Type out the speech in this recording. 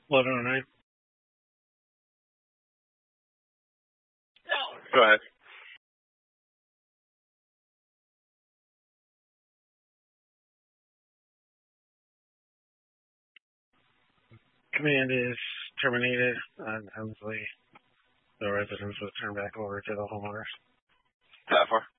1109. Go ahead. Command is terminated. Hopefully, the residents will turn back over to the homeowners. That far?